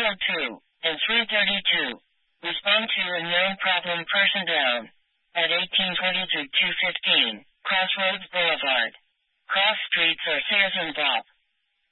302 and 332. Respond to unknown problem person down. At 1820 to 215, Crossroads Boulevard. Cross streets are Sears and Bob.